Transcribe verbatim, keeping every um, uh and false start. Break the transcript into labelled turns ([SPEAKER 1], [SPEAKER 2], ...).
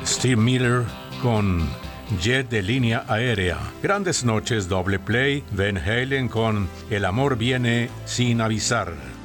[SPEAKER 1] Steve Miller con Jet de línea aérea. Grandes noches, doble play. Van Halen con El amor viene sin avisar.